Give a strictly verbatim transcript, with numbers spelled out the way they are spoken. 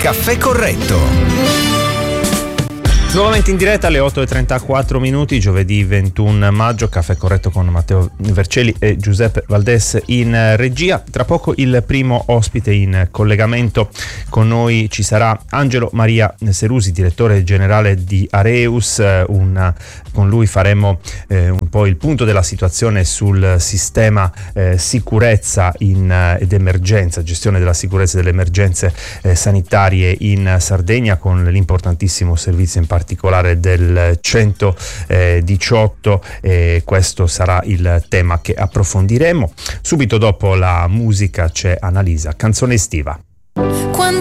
Caffè Corretto. Nuovamente in diretta alle otto e trentaquattro minuti, giovedì ventuno maggio, Caffè Corretto con Matteo Vercelli e Giuseppe Valdés in regia. Tra poco il primo ospite in collegamento con noi ci sarà Angelo Maria Serusi, direttore generale di Areus. Una, con lui faremo eh, un po' il punto della situazione sul sistema eh, sicurezza in, eh, ed emergenza, gestione della sicurezza delle emergenze eh, sanitarie in Sardegna, con l'importantissimo servizio in particolare del centodiciotto. Eh, questo sarà il tema che approfondiremo. Subito dopo la musica c'è Annalisa, canzone estiva.